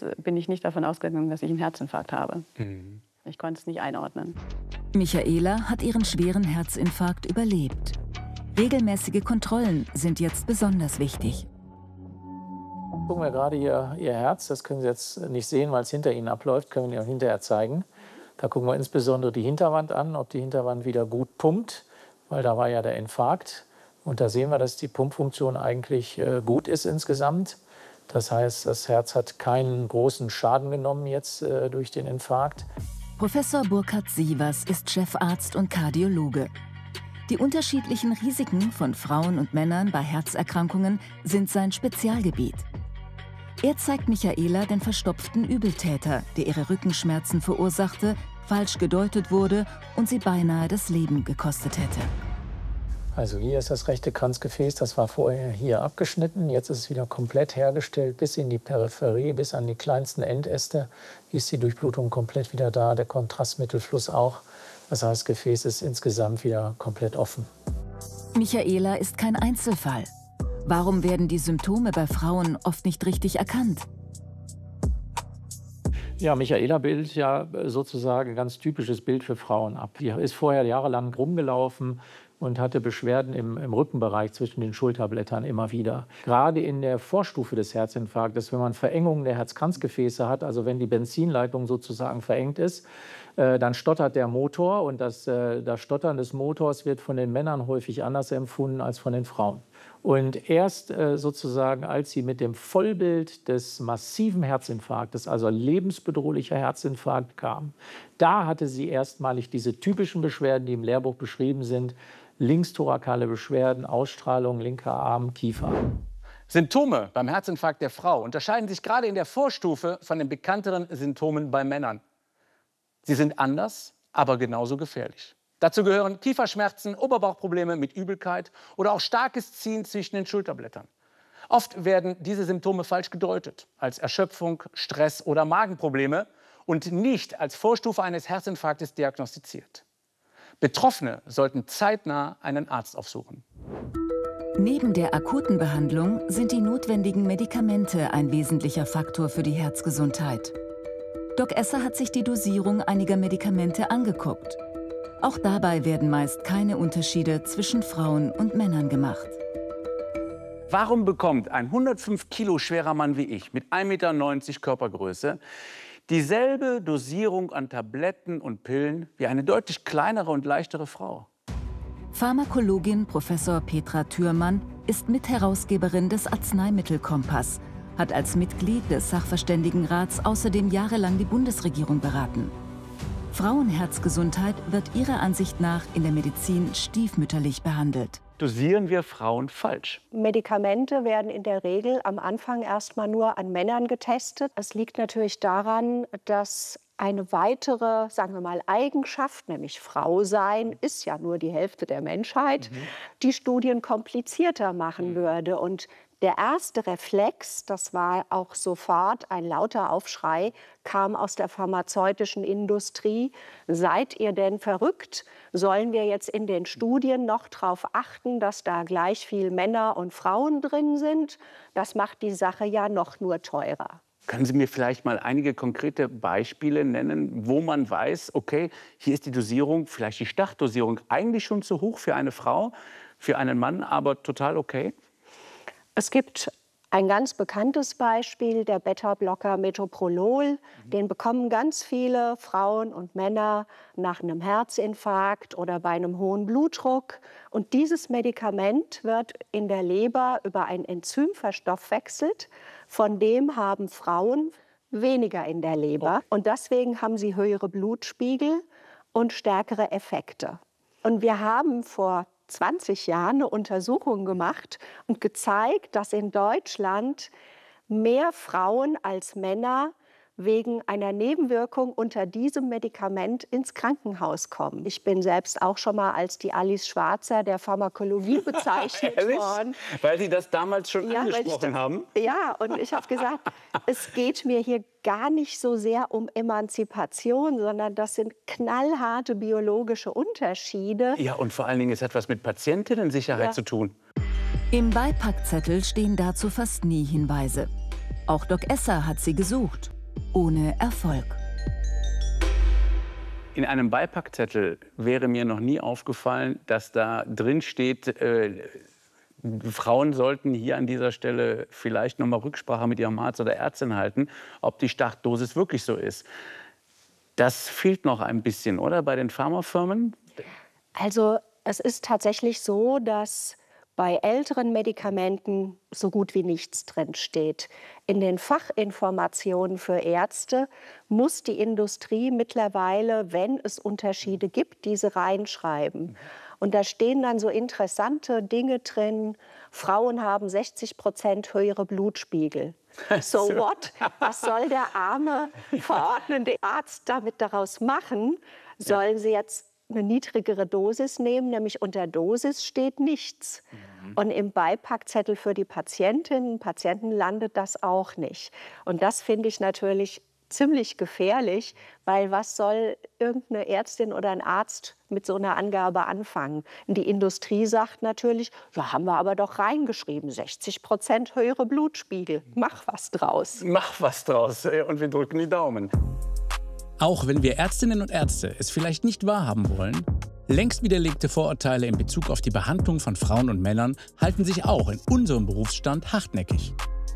bin ich nicht davon ausgegangen, dass ich einen Herzinfarkt habe. Ich konnte es nicht einordnen. Michaela hat ihren schweren Herzinfarkt überlebt. Regelmäßige Kontrollen sind jetzt besonders wichtig. Gucken wir gerade hier Ihr Herz, das können Sie jetzt nicht sehen, weil es hinter Ihnen abläuft, können wir Ihnen auch hinterher zeigen. Da gucken wir insbesondere die Hinterwand an, ob die Hinterwand wieder gut pumpt, weil da war ja der Infarkt. Und da sehen wir, dass die Pumpfunktion eigentlich gut ist insgesamt. Das heißt, das Herz hat keinen großen Schaden genommen jetzt durch den Infarkt. Professor Burkhard Sievers ist Chefarzt und Kardiologe. Die unterschiedlichen Risiken von Frauen und Männern bei Herzerkrankungen sind sein Spezialgebiet. Er zeigt Michaela den verstopften Übeltäter, der ihre Rückenschmerzen verursachte, falsch gedeutet wurde und sie beinahe das Leben gekostet hätte. Also hier ist das rechte Kranzgefäß, das war vorher hier abgeschnitten. Jetzt ist es wieder komplett hergestellt bis in die Peripherie, bis an die kleinsten Endäste. Hier ist die Durchblutung komplett wieder da, der Kontrastmittelfluss auch. Das heißt, das Gefäß ist insgesamt wieder komplett offen. Michaela ist kein Einzelfall. Warum werden die Symptome bei Frauen oft nicht richtig erkannt? Ja, Michaela bildet ja sozusagen ein ganz typisches Bild für Frauen ab. Die ist vorher jahrelang rumgelaufen und hatte Beschwerden im Rückenbereich zwischen den Schulterblättern immer wieder. Gerade in der Vorstufe des Herzinfarktes, wenn man Verengungen der Herzkranzgefäße hat, also wenn die Benzinleitung sozusagen verengt ist, dann stottert der Motor und das Stottern des Motors wird von den Männern häufig anders empfunden als von den Frauen. Und erst sozusagen, als sie mit dem Vollbild des massiven Herzinfarktes, also lebensbedrohlicher Herzinfarkt kam, da hatte sie erstmalig diese typischen Beschwerden, die im Lehrbuch beschrieben sind, linkstorakale Beschwerden, Ausstrahlung, linker Arm, Kiefer. Symptome beim Herzinfarkt der Frau unterscheiden sich gerade in der Vorstufe von den bekannteren Symptomen bei Männern. Sie sind anders, aber genauso gefährlich. Dazu gehören Kieferschmerzen, Oberbauchprobleme mit Übelkeit oder auch starkes Ziehen zwischen den Schulterblättern. Oft werden diese Symptome falsch gedeutet, als Erschöpfung, Stress oder Magenprobleme und nicht als Vorstufe eines Herzinfarktes diagnostiziert. Betroffene sollten zeitnah einen Arzt aufsuchen. Neben der akuten Behandlung sind die notwendigen Medikamente ein wesentlicher Faktor für die Herzgesundheit. Doc Esser hat sich die Dosierung einiger Medikamente angeguckt. Auch dabei werden meist keine Unterschiede zwischen Frauen und Männern gemacht. Warum bekommt ein 105 Kilo schwerer Mann wie ich mit 1,90 Meter Körpergröße dieselbe Dosierung an Tabletten und Pillen wie eine deutlich kleinere und leichtere Frau? Pharmakologin Professor Petra Thürmann ist Mitherausgeberin des Arzneimittelkompass, hat als Mitglied des Sachverständigenrats außerdem jahrelang die Bundesregierung beraten. Frauenherzgesundheit wird ihrer Ansicht nach in der Medizin stiefmütterlich behandelt. Dosieren wir Frauen falsch? Medikamente werden in der Regel am Anfang erstmal nur an Männern getestet. Es liegt natürlich daran, dass eine weitere, sagen wir mal, Eigenschaft, nämlich Frau sein, ist ja nur die Hälfte der Menschheit, die Studien komplizierter machen würde. Und der erste Reflex, das war auch sofort ein lauter Aufschrei, kam aus der pharmazeutischen Industrie. Seid ihr denn verrückt? Sollen wir jetzt in den Studien noch darauf achten, dass da gleich viel Männer und Frauen drin sind? Das macht die Sache ja noch nur teurer. Können Sie mir vielleicht mal einige konkrete Beispiele nennen, wo man weiß, okay, hier ist die Dosierung, vielleicht die Startdosierung, eigentlich schon zu hoch für eine Frau, für einen Mann, aber total okay? Es gibt ein ganz bekanntes Beispiel, der Beta-Blocker Metoprolol. Den bekommen ganz viele Frauen und Männer nach einem Herzinfarkt oder bei einem hohen Blutdruck. Und dieses Medikament wird in der Leber über ein Enzym verstoffwechselt. Von dem haben Frauen weniger in der Leber. Und deswegen haben sie höhere Blutspiegel und stärkere Effekte. Und wir haben vor 20 Jahren eine Untersuchung gemacht und gezeigt, dass in Deutschland mehr Frauen als Männer wegen einer Nebenwirkung unter diesem Medikament ins Krankenhaus kommen. Ich bin selbst auch schon mal als die Alice Schwarzer der Pharmakologie bezeichnet worden. Weil Sie das damals schon angesprochen haben? Ja, und ich habe gesagt, es geht mir hier gar nicht so sehr um Emanzipation, sondern das sind knallharte biologische Unterschiede. Ja, und vor allen Dingen, es hat was mit Patientinnensicherheit zu tun. Im Beipackzettel stehen dazu fast nie Hinweise. Auch Doc Esser hat sie gesucht. Ohne Erfolg. In einem Beipackzettel wäre mir noch nie aufgefallen, dass da drin steht, Frauen sollten hier an dieser Stelle vielleicht noch mal Rücksprache mit ihrem Arzt oder Ärztin halten, ob die Startdosis wirklich so ist. Das fehlt noch ein bisschen, oder, bei den Pharmafirmen? Also es ist tatsächlich so, dass bei älteren Medikamenten so gut wie nichts drin steht. In den Fachinformationen für Ärzte muss die Industrie mittlerweile, wenn es Unterschiede gibt, diese reinschreiben. Und da stehen dann so interessante Dinge drin. Frauen haben 60% höhere Blutspiegel. So what? Was soll der arme verordnende Arzt damit daraus machen? Sollen sie jetzt eine niedrigere Dosis nehmen, nämlich unter Dosis steht nichts. Und im Beipackzettel für die Patientinnen und Patienten landet das auch nicht. Und das finde ich natürlich ziemlich gefährlich, weil was soll irgendeine Ärztin oder ein Arzt mit so einer Angabe anfangen? Und die Industrie sagt natürlich, ja, haben wir aber doch reingeschrieben, 60% höhere Blutspiegel. Mach was draus. Mach was draus und wir drücken die Daumen. Auch wenn wir Ärztinnen und Ärzte es vielleicht nicht wahrhaben wollen, längst widerlegte Vorurteile in Bezug auf die Behandlung von Frauen und Männern halten sich auch in unserem Berufsstand hartnäckig.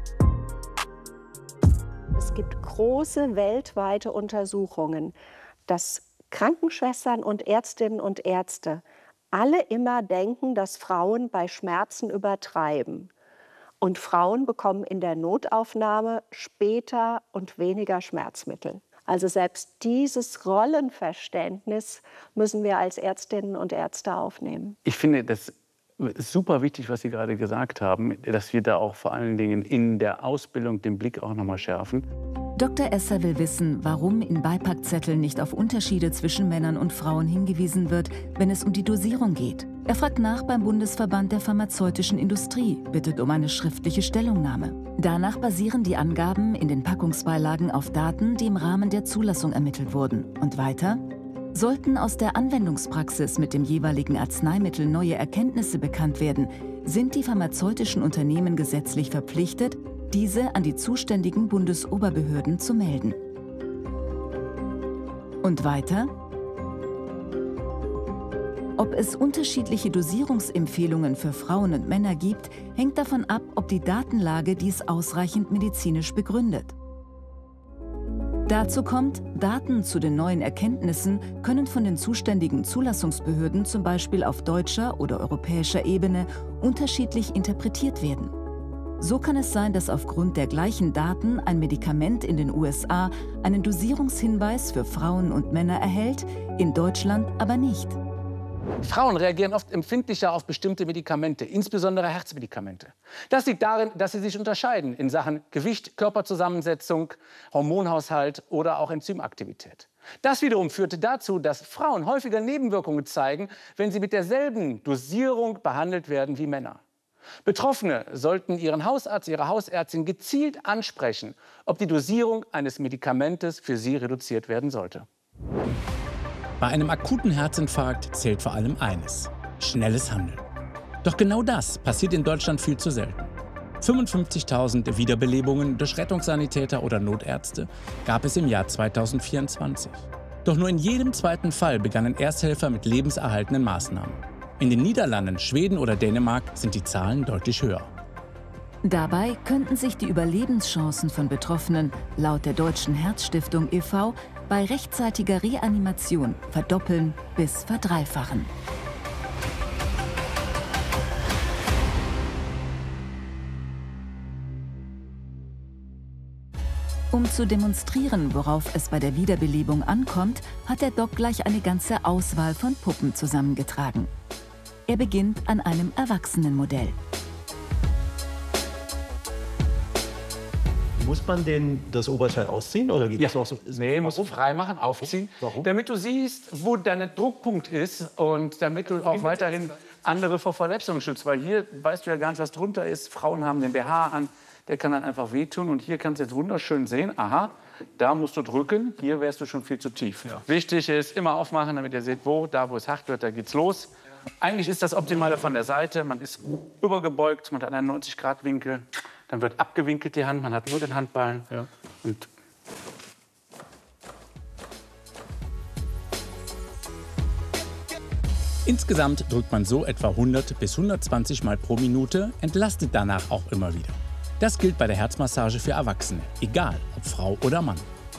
Es gibt große weltweite Untersuchungen, dass Krankenschwestern und Ärztinnen und Ärzte alle immer denken, dass Frauen bei Schmerzen übertreiben. Und Frauen bekommen in der Notaufnahme später und weniger Schmerzmittel. Also selbst dieses Rollenverständnis müssen wir als Ärztinnen und Ärzte aufnehmen. Ich finde das super wichtig, was Sie gerade gesagt haben, dass wir da auch vor allen Dingen in der Ausbildung den Blick auch noch mal schärfen. Dr. Esser will wissen, warum in Beipackzetteln nicht auf Unterschiede zwischen Männern und Frauen hingewiesen wird, wenn es um die Dosierung geht. Er fragt nach beim Bundesverband der pharmazeutischen Industrie, bittet um eine schriftliche Stellungnahme. Danach basieren die Angaben in den Packungsbeilagen auf Daten, die im Rahmen der Zulassung ermittelt wurden. Und weiter: Sollten aus der Anwendungspraxis mit dem jeweiligen Arzneimittel neue Erkenntnisse bekannt werden, sind die pharmazeutischen Unternehmen gesetzlich verpflichtet, diese an die zuständigen Bundesoberbehörden zu melden. Und weiter: Ob es unterschiedliche Dosierungsempfehlungen für Frauen und Männer gibt, hängt davon ab, ob die Datenlage dies ausreichend medizinisch begründet. Dazu kommt, Daten zu den neuen Erkenntnissen können von den zuständigen Zulassungsbehörden zum Beispiel auf deutscher oder europäischer Ebene unterschiedlich interpretiert werden. So kann es sein, dass aufgrund der gleichen Daten ein Medikament in den USA einen Dosierungshinweis für Frauen und Männer erhält, in Deutschland aber nicht. Frauen reagieren oft empfindlicher auf bestimmte Medikamente, insbesondere Herzmedikamente. Das liegt darin, dass sie sich unterscheiden in Sachen Gewicht, Körperzusammensetzung, Hormonhaushalt oder auch Enzymaktivität. Das wiederum führte dazu, dass Frauen häufiger Nebenwirkungen zeigen, wenn sie mit derselben Dosierung behandelt werden wie Männer. Betroffene sollten ihren Hausarzt, ihre Hausärztin gezielt ansprechen, ob die Dosierung eines Medikamentes für sie reduziert werden sollte. Bei einem akuten Herzinfarkt zählt vor allem eines: schnelles Handeln. Doch genau das passiert in Deutschland viel zu selten. 55.000 Wiederbelebungen durch Rettungssanitäter oder Notärzte gab es im Jahr 2024. Doch nur in jedem zweiten Fall begannen Ersthelfer mit lebenserhaltenden Maßnahmen. In den Niederlanden, Schweden oder Dänemark sind die Zahlen deutlich höher. Dabei könnten sich die Überlebenschancen von Betroffenen laut der Deutschen Herzstiftung e.V. bei rechtzeitiger Reanimation verdoppeln bis verdreifachen. Um zu demonstrieren, worauf es bei der Wiederbelebung ankommt, hat der Doc gleich eine ganze Auswahl von Puppen zusammengetragen. Er beginnt an einem Erwachsenenmodell. Muss man denn das Oberteil ausziehen? Oder geht das auch so? Nee, musst du frei machen, aufziehen, damit du siehst, wo dein Druckpunkt ist und damit du auch weiterhin andere vor Verletzungen schützt. Weil hier weißt du ja gar nicht, was drunter ist. Frauen haben den BH an, der kann dann einfach wehtun. Und hier kannst du jetzt wunderschön sehen, aha, da musst du drücken, hier wärst du schon viel zu tief. Ja. Wichtig ist, immer aufmachen, damit ihr seht, wo es hart wird, da geht's los. Eigentlich ist das Optimale von der Seite. Man ist übergebeugt, man hat einen 90-Grad-Winkel. Dann wird abgewinkelt die Hand, man hat nur den Handballen. Ja. Und Insgesamt drückt man so etwa 100 bis 120 Mal pro Minute, entlastet danach auch immer wieder. Das gilt bei der Herzmassage für Erwachsene, egal ob Frau oder Mann.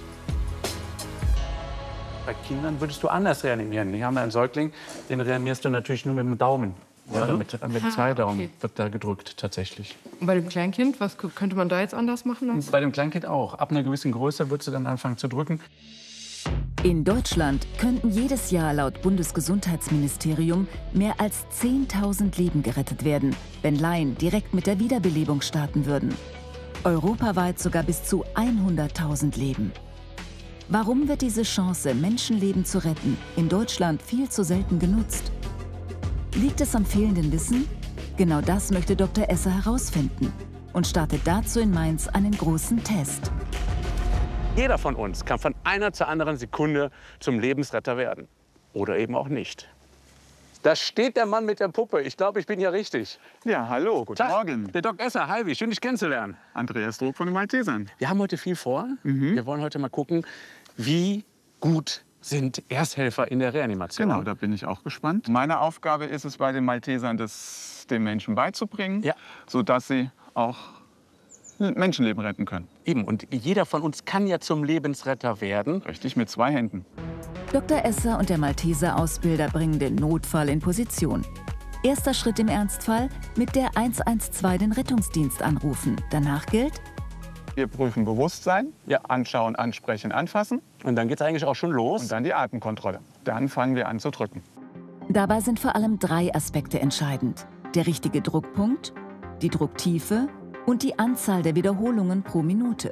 bei Kindern würdest du anders reanimieren. Wir haben einen Säugling, den reanimierst du natürlich nur mit dem Daumen. Ja, mit 2 Daumen wird da gedrückt tatsächlich. Und bei dem Kleinkind, was könnte man da jetzt anders machen? Als? Bei dem Kleinkind auch. Ab einer gewissen Größe würdest du dann anfangen zu drücken. In Deutschland könnten jedes Jahr laut Bundesgesundheitsministerium mehr als 10.000 Leben gerettet werden, wenn Laien direkt mit der Wiederbelebung starten würden. Europaweit sogar bis zu 100.000 Leben. Warum wird diese Chance, Menschenleben zu retten, in Deutschland viel zu selten genutzt? Liegt es am fehlenden Wissen? Genau das möchte Dr. Esser herausfinden und startet dazu in Mainz einen großen Test. Jeder von uns kann von einer zur anderen Sekunde zum Lebensretter werden. Oder eben auch nicht. Da steht der Mann mit der Puppe. Ich glaube, ich bin ja richtig. Ja, hallo, guten Tag, Morgen. der Doc Esser, hi, wie schön, dich kennenzulernen. Andreas Druck von den Maltesern. Wir haben heute viel vor. Wir wollen heute mal gucken, wie gut sind Ersthelfer in der Reanimation. Genau, da bin ich auch gespannt. Meine Aufgabe ist es, bei den Maltesern das den Menschen beizubringen, Ja. sodass sie auch Menschenleben retten können. Eben, und jeder von uns kann ja zum Lebensretter werden. Richtig, mit 2 Händen. Dr. Esser und der Malteser-Ausbilder bringen den Notfall in Position. Erster Schritt im Ernstfall: mit der 112 den Rettungsdienst anrufen. Danach gilt: Wir prüfen Bewusstsein, Ja. anschauen, ansprechen, anfassen Und dann geht es eigentlich auch schon los. und dann die Atemkontrolle. Dann fangen wir an zu drücken. Dabei sind vor allem 3 Aspekte entscheidend: der richtige Druckpunkt, die Drucktiefe und die Anzahl der Wiederholungen pro Minute.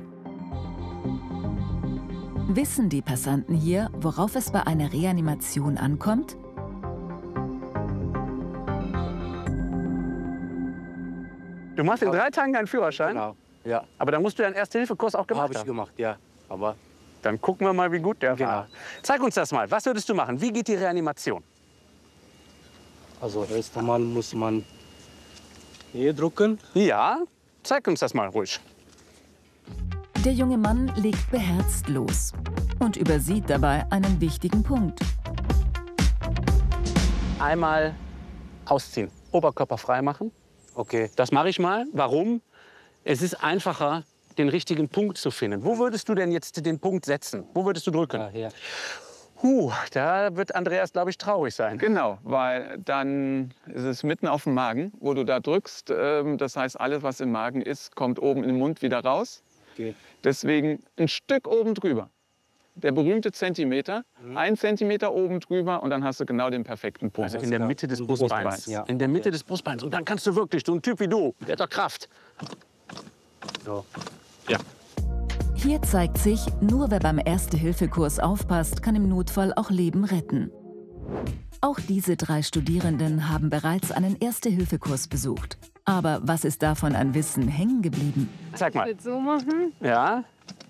Wissen die Passanten hier, worauf es bei einer Reanimation ankommt? Du machst in 3 Tagen deinen Führerschein, Genau, ja, aber dann musst du deinen Erste-Hilfe-Kurs auch gemacht habe ich haben. gemacht, ja. Aber Dann gucken wir mal, wie gut der Genau. war. Zeig uns das mal. Was würdest du machen? Wie geht die Reanimation? also erst einmal muss man hier drücken. Ja, zeig uns das mal ruhig. Der junge Mann legt beherzt los und übersieht dabei einen wichtigen Punkt. Einmal ausziehen, Oberkörper frei machen. Okay. Das mache ich mal. Warum? Es ist einfacher, den richtigen Punkt zu finden. Wo würdest du denn jetzt den Punkt setzen? Wo würdest du drücken? Ja, hier. Da wird Andreas, glaube ich, traurig sein. Genau, weil dann ist es mitten auf dem Magen, wo du da drückst. Das heißt, alles, was im Magen ist, kommt oben in den Mund wieder raus. Okay. Deswegen ein Stück oben drüber. Der berühmte Zentimeter, 1 Zentimeter oben drüber und dann hast du genau den perfekten Punkt. Also in der Mitte des Brustbeins. Ja. In der Mitte des Brustbeins. Und dann kannst du wirklich, so ein Typ wie du, der hat doch Kraft. So. Ja. Hier zeigt sich, nur wer beim Erste-Hilfe-Kurs aufpasst, kann im Notfall auch Leben retten. Auch diese 3 Studierenden haben bereits einen Erste-Hilfe-Kurs besucht. Aber was ist davon an Wissen hängen geblieben? Zeig mal. So machen. Ja.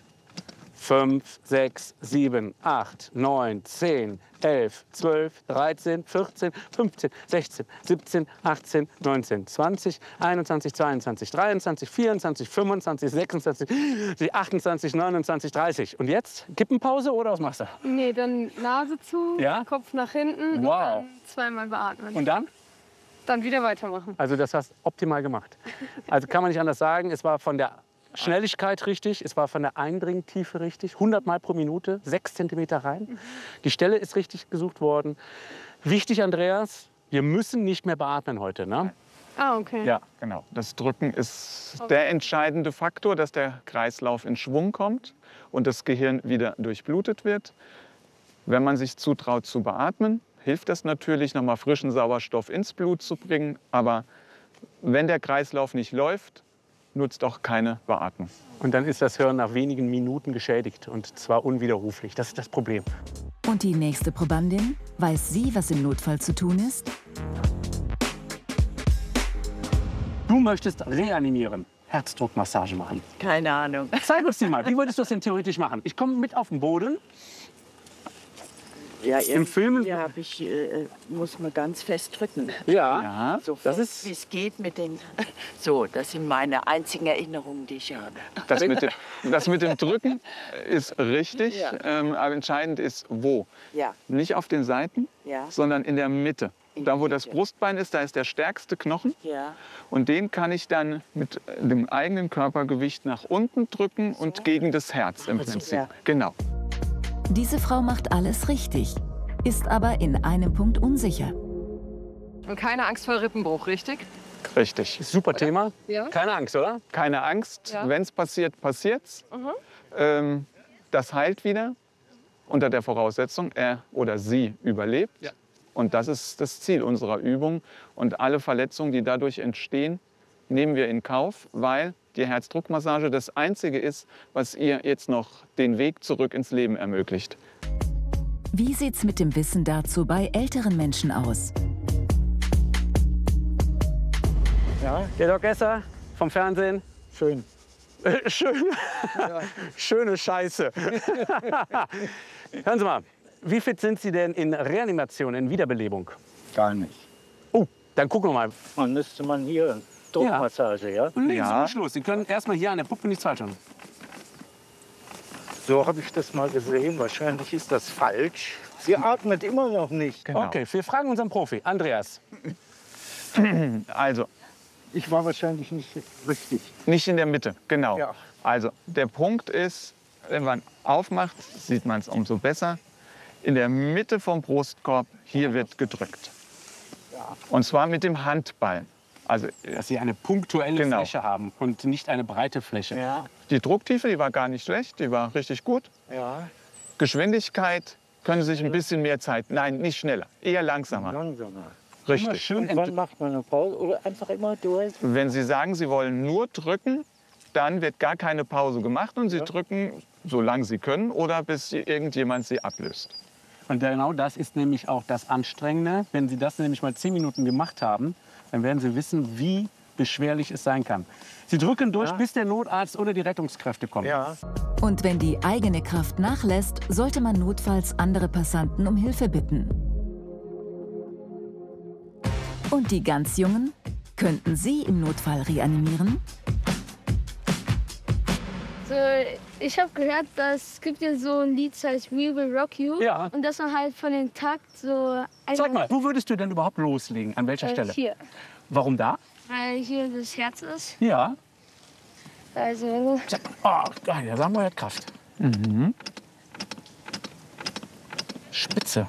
5, 6, 7, 8, 9, 10, 11, 12, 13, 14, 15, 16, 17, 18, 19, 20, 21, 22, 23, 24, 25, 26, 28, 29, 30. Und jetzt Kippenpause oder was machst du? Nee, dann Nase zu, Ja? Kopf nach hinten und Wow. dann zweimal beatmen. Und dann? Dann wieder weitermachen. Also das hast du optimal gemacht. Also kann man nicht anders sagen, es war von der Schnelligkeit richtig, es war von der Eindringtiefe richtig, 100 Mal pro Minute, 6 Zentimeter rein. Die Stelle ist richtig gesucht worden. Wichtig, Andreas, wir müssen nicht mehr beatmen heute, ne? Ah, okay. Ja, genau. Das Drücken ist der entscheidende Faktor, dass der Kreislauf in Schwung kommt und das Gehirn wieder durchblutet wird. Wenn man sich zutraut zu beatmen, hilft das natürlich, nochmal frischen Sauerstoff ins Blut zu bringen. Aber wenn der Kreislauf nicht läuft, nutzt auch keine Beatmung. Und dann ist das Hirn nach wenigen Minuten geschädigt und zwar unwiderruflich. Das ist das Problem. Und die nächste Probandin? Weiß sie, was im Notfall zu tun ist? Du möchtest reanimieren, Herzdruckmassage machen. Keine Ahnung. Zeig uns die mal. Wie würdest du das denn theoretisch machen? Ich komme mit auf den Boden. Ja, Im Film muss man ganz fest drücken. ja, So das fest, ist wie es geht mit den. So, das sind meine einzigen Erinnerungen, die ich habe. Das mit dem Drücken ist richtig, Ja. aber entscheidend ist wo. Ja. Nicht auf den Seiten, Ja. sondern in der Mitte. In Da, der wo das Mitte. Brustbein ist, da ist der stärkste Knochen. Ja. Und den kann ich dann mit dem eigenen Körpergewicht nach unten drücken und gegen das Herz im Prinzip. Ja. Genau. Diese Frau macht alles richtig, ist aber in einem Punkt unsicher. Und keine Angst vor Rippenbruch, richtig? Richtig. super Thema. Ja. Keine Angst, oder? Keine Angst, Ja. wenn es passiert, passiert's. Das heilt wieder unter der Voraussetzung, er oder sie überlebt. Ja. Und das ist das Ziel unserer Übung. Und alle Verletzungen, die dadurch entstehen, nehmen wir in Kauf, weil die Herzdruckmassage das Einzige ist, was ihr jetzt noch den Weg zurück ins Leben ermöglicht. Wie sieht's mit dem Wissen dazu bei älteren Menschen aus? Ja. Der Doc Esser vom Fernsehen. Schön. Schön. Schöne Scheiße. Hören Sie mal, wie fit sind Sie denn in Reanimation, in Wiederbelebung? Gar nicht. Oh, dann gucken wir mal. Man müsste man hier Druckmassage, ja? Und legen Sie nicht los. Sie können erstmal hier an der Puppe nichts falsch machen. So habe ich das mal gesehen. Wahrscheinlich ist das falsch. Sie atmet immer noch nicht. Genau. Okay, wir fragen unseren Profi, Andreas. Also, Ich war wahrscheinlich nicht richtig. nicht in der Mitte, genau. Ja. Also, der Punkt ist, wenn man aufmacht, sieht man es umso besser. In der Mitte vom Brustkorb, hier wird gedrückt. Und zwar mit dem Handballen. Also, Dass Sie eine punktuelle Genau. Fläche haben und nicht eine breite Fläche. Ja, die Drucktiefe, die war gar nicht schlecht, die war richtig gut. ja, Geschwindigkeit, können Sie sich ein bisschen mehr Zeit, nein, nicht schneller, eher langsamer. langsamer. Richtig. Schön Und wann macht man eine Pause? Oder einfach immer durch? Wenn Sie sagen, Sie wollen nur drücken, dann wird gar keine Pause gemacht und Sie drücken, solange Sie können oder bis irgendjemand Sie ablöst. Und genau das ist nämlich auch das Anstrengende. Wenn Sie das nämlich mal 10 Minuten gemacht haben, dann werden Sie wissen, wie beschwerlich es sein kann. Sie drücken durch, bis der Notarzt oder die Rettungskräfte kommen. Ja. Und wenn die eigene Kraft nachlässt, sollte man notfalls andere Passanten um Hilfe bitten. Und die ganz Jungen? Könnten Sie im Notfall reanimieren? So, ich habe gehört, dass es gibt ja so ein Lied, das heißt We Will Rock You. Ja. Und dass man halt von dem Takt so... Sag mal, wo würdest du denn überhaupt loslegen? An welcher Stelle? Hier, Warum da? weil hier das Herz ist. Ja. Also, Oh, da sagen wir halt Kraft. Spitze.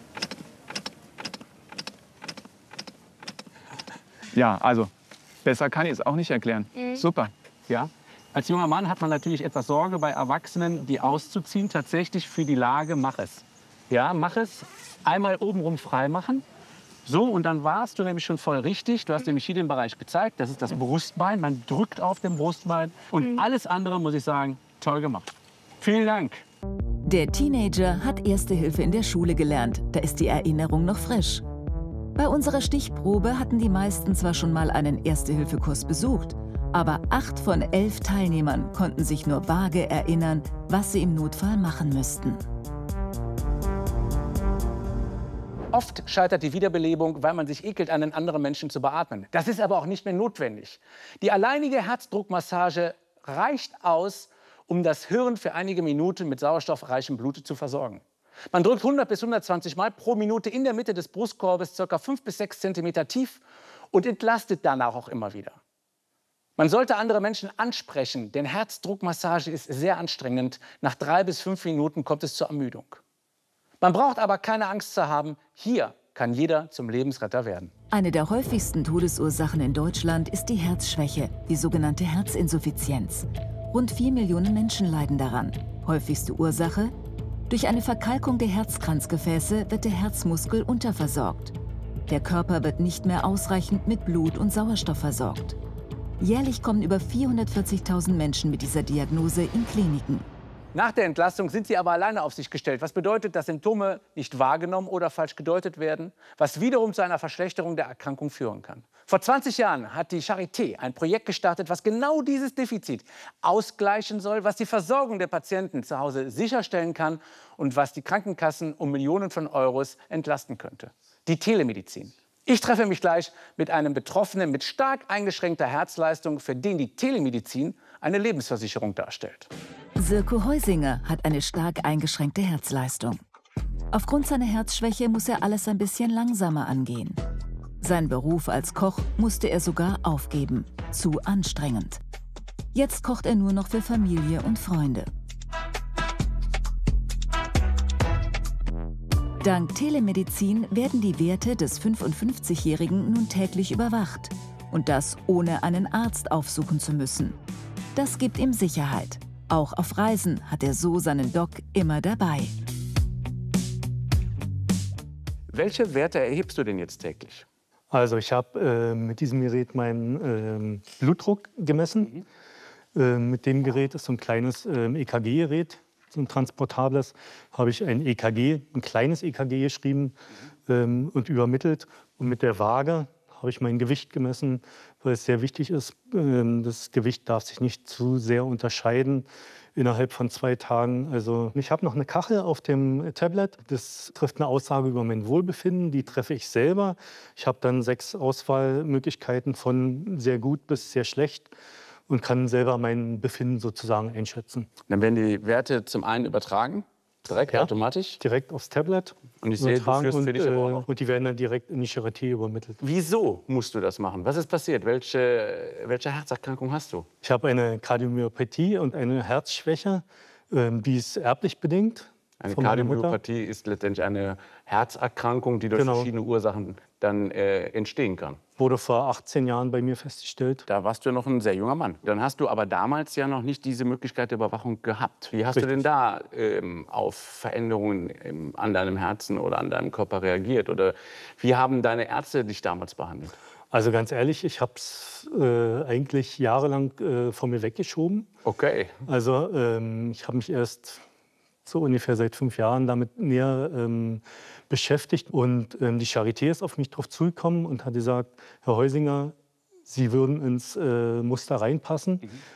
Ja, also besser kann ich es auch nicht erklären. Super. Ja. Als junger Mann hat man natürlich etwas Sorge bei Erwachsenen, die auszuziehen. Tatsächlich für die Lage, mach es. Ja, mach es. Einmal obenrum frei machen. So, und dann warst du nämlich schon voll richtig. Du hast nämlich hier den Bereich gezeigt. Das ist das Brustbein. Man drückt auf dem Brustbein. Und alles andere, muss ich sagen, toll gemacht. Vielen Dank. Der Teenager hat Erste Hilfe in der Schule gelernt. Da ist die Erinnerung noch frisch. Bei unserer Stichprobe hatten die meisten zwar schon mal einen Erste-Hilfe-Kurs besucht, aber 8 von 11 Teilnehmern konnten sich nur vage erinnern, was sie im Notfall machen müssten. Oft scheitert die Wiederbelebung, weil man sich ekelt, einen anderen Menschen zu beatmen. Das ist aber auch nicht mehr notwendig. Die alleinige Herzdruckmassage reicht aus, um das Hirn für einige Minuten mit sauerstoffreichem Blut zu versorgen. Man drückt 100 bis 120 Mal pro Minute in der Mitte des Brustkorbes, ca. 5 bis 6 cm tief und entlastet danach auch immer wieder. Man sollte andere Menschen ansprechen, denn Herzdruckmassage ist sehr anstrengend. Nach 3 bis 5 Minuten kommt es zur Ermüdung. Man braucht aber keine Angst zu haben, hier kann jeder zum Lebensretter werden. Eine der häufigsten Todesursachen in Deutschland ist die Herzschwäche, die sogenannte Herzinsuffizienz. Rund 4 Millionen Menschen leiden daran. Häufigste Ursache? Durch eine Verkalkung der Herzkranzgefäße wird der Herzmuskel unterversorgt. Der Körper wird nicht mehr ausreichend mit Blut und Sauerstoff versorgt. Jährlich kommen über 440.000 Menschen mit dieser Diagnose in Kliniken. Nach der Entlastung sind sie aber alleine auf sich gestellt. Was bedeutet, dass Symptome nicht wahrgenommen oder falsch gedeutet werden, was wiederum zu einer Verschlechterung der Erkrankung führen kann. Vor 20 Jahren hat die Charité ein Projekt gestartet, was genau dieses Defizit ausgleichen soll, was die Versorgung der Patienten zu Hause sicherstellen kann und was die Krankenkassen um Millionen von Euros entlasten könnte. Die Telemedizin. Ich treffe mich gleich mit einem Betroffenen mit stark eingeschränkter Herzleistung, für den die Telemedizin eine Lebensversicherung darstellt. Sirko Heusinger hat eine stark eingeschränkte Herzleistung. Aufgrund seiner Herzschwäche muss er alles ein bisschen langsamer angehen. Seinen Beruf als Koch musste er sogar aufgeben. Zu anstrengend. Jetzt kocht er nur noch für Familie und Freunde. Dank Telemedizin werden die Werte des 55-Jährigen nun täglich überwacht. Und das ohne einen Arzt aufsuchen zu müssen. Das gibt ihm Sicherheit. Auch auf Reisen hat er so seinen Doc immer dabei. Welche Werte erhebst du denn jetzt täglich? Also ich habe mit diesem Gerät meinen Blutdruck gemessen. Mit dem Gerät ist so ein kleines EKG-Gerät, so ein transportables, habe ich ein EKG, ein kleines EKG geschrieben und übermittelt. Und mit der Waage habe ich mein Gewicht gemessen, weil es sehr wichtig ist. Das Gewicht darf sich nicht zu sehr unterscheiden innerhalb von 2 Tagen. Also ich habe noch eine Kachel auf dem Tablet. Das trifft eine Aussage über mein Wohlbefinden. Die treffe ich selber. Ich habe dann 6 Auswahlmöglichkeiten von sehr gut bis sehr schlecht und kann selber mein Befinden sozusagen einschätzen. Dann werden die Werte zum einen übertragen, direkt automatisch? Direkt aufs Tablet. Und ich sehe, du führst für dich aber auch. Und die werden dann direkt in die Charité übermittelt. Wieso musst du das machen? Was ist passiert? Welche Herzerkrankung hast du? Ich habe eine Kardiomyopathie und eine Herzschwäche, die ist erblich bedingt. Eine Kardiomyopathie ist letztendlich eine Herzerkrankung, die durch verschiedene Ursachen dann entstehen kann. Wurde vor 18 Jahren bei mir festgestellt. Da warst du ja noch ein sehr junger Mann. Dann hast du aber damals ja noch nicht diese Möglichkeit der Überwachung gehabt. Wie hast du denn da auf Veränderungen an deinem Herzen oder an deinem Körper reagiert? Oder wie haben deine Ärzte dich damals behandelt? Also ganz ehrlich, ich habe es eigentlich jahrelang von mir weggeschoben. Okay. Also ich habe mich erst so ungefähr seit 5 Jahren damit näher beschäftigt. Und die Charité ist auf mich drauf zugekommen und hat gesagt, Herr Heusinger, Sie würden ins Muster reinpassen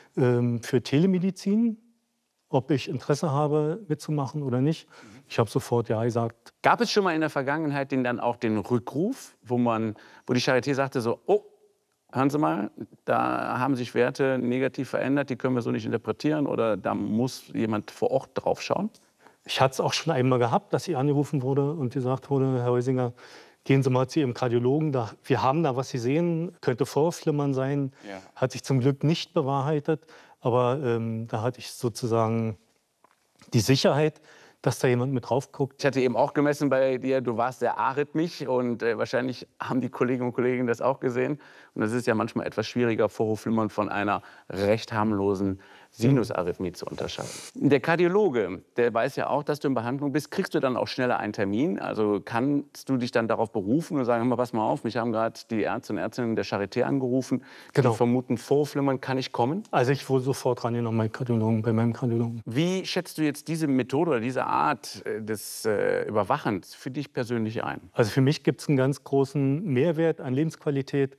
für Telemedizin, ob ich Interesse habe, mitzumachen oder nicht. Ich habe sofort ja gesagt. Gab es schon mal in der Vergangenheit dann auch den Rückruf, wo die Charité sagte so, oh, hören Sie mal, da haben sich Werte negativ verändert, die können wir so nicht interpretieren oder da muss jemand vor Ort drauf schauen? Ich hatte es auch schon einmal gehabt, dass ich angerufen wurde und gesagt wurde, Herr Heusinger, gehen Sie mal zu Ihrem Kardiologen, wir haben da was Sie sehen, könnte Vorflimmern sein. Ja. Hat sich zum Glück nicht bewahrheitet, aber da hatte ich sozusagen die Sicherheit, dass da jemand mit drauf guckt. Ich hatte eben auch gemessen bei dir, du warst sehr arrhythmisch und wahrscheinlich haben die Kolleginnen und Kollegen das auch gesehen. Und es ist ja manchmal etwas schwieriger, Vorhofflimmern von einer recht harmlosen Sinusarrhythmie zu unterscheiden. Der Kardiologe, der weiß ja auch, dass du in Behandlung bist. Kriegst du dann auch schneller einen Termin? Also kannst du dich dann darauf berufen und sagen, hör mal, pass mal auf, mich haben gerade die Ärzte und Ärztinnen der Charité angerufen. Genau. Die vermuten Vorhofflimmern, kann ich kommen? Also ich wurde sofort rangenommen bei meinem Kardiologen. Wie schätzt du jetzt diese Methode oder diese Art des Überwachens für dich persönlich ein? Also für mich gibt es einen ganz großen Mehrwert an Lebensqualität,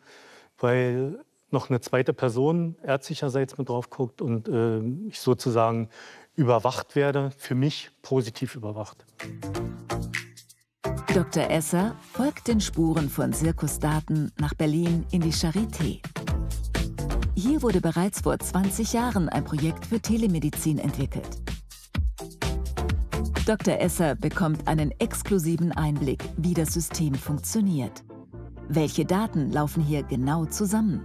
weil noch eine zweite Person ärztlicherseits mit drauf guckt und ich sozusagen überwacht werde, für mich positiv überwacht. Dr. Esser folgt den Spuren von Zirkusdaten nach Berlin in die Charité. Hier wurde bereits vor 20 Jahren ein Projekt für Telemedizin entwickelt. Dr. Esser bekommt einen exklusiven Einblick, wie das System funktioniert. Welche Daten laufen hier genau zusammen?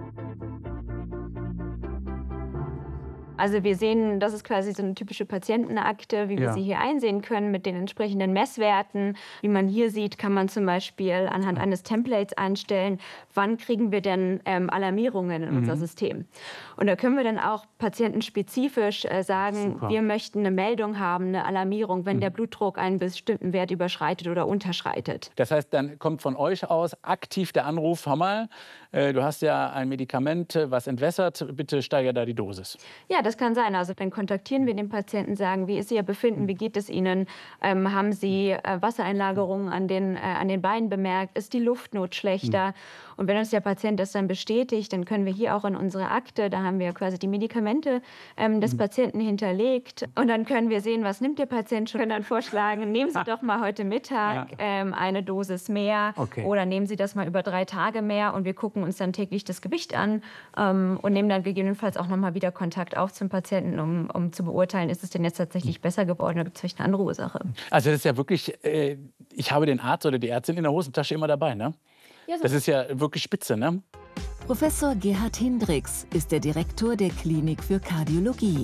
Also wir sehen, das ist quasi so eine typische Patientenakte, wie wir sie hier einsehen können mit den entsprechenden Messwerten. Wie man hier sieht, kann man zum Beispiel anhand eines Templates einstellen, wann kriegen wir denn Alarmierungen in unser System. Und da können wir dann auch patientenspezifisch sagen, wir möchten eine Meldung haben, eine Alarmierung, wenn der Blutdruck einen bestimmten Wert überschreitet oder unterschreitet. Das heißt, dann kommt von euch aus aktiv der Anruf, hör mal, du hast ja ein Medikament, was entwässert, bitte steigere da die Dosis. Ja, Das kann sein. Also dann kontaktieren wir den Patienten, sagen, wie ist Ihr Befinden, wie geht es Ihnen? Haben Sie Wassereinlagerungen an den Beinen bemerkt? Ist die Luftnot schlechter? Und wenn uns der Patient das dann bestätigt, dann können wir hier auch in unsere Akte, da haben wir quasi die Medikamente des Patienten hinterlegt. Und dann können wir sehen, was nimmt der Patient schon. Wir können dann vorschlagen, nehmen Sie doch mal heute Mittag eine Dosis mehr oder nehmen Sie das mal über 3 Tage mehr. Und wir gucken uns dann täglich das Gewicht an und nehmen dann gegebenenfalls auch noch mal wieder Kontakt auf zum Patienten, um zu beurteilen, ist es denn jetzt tatsächlich besser geworden oder gibt es vielleicht eine andere Ursache. Also das ist ja wirklich, ich habe den Arzt oder die Ärztin in der Hosentasche immer dabei, ne? Ja, so. Das ist ja wirklich spitze, ne? Professor Gerhard Hindricks ist der Direktor der Klinik für Kardiologie.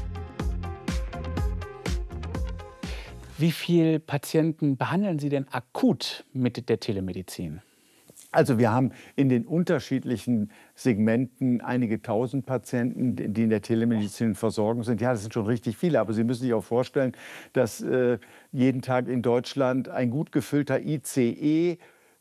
Wie viele Patienten behandeln Sie denn akut mit der Telemedizin? Also wir haben in den unterschiedlichen Segmenten einige tausend Patienten, die in der Telemedizin in Versorgung sind. Ja, das sind schon richtig viele, aber Sie müssen sich auch vorstellen, dass jeden Tag in Deutschland ein gut gefüllter ICE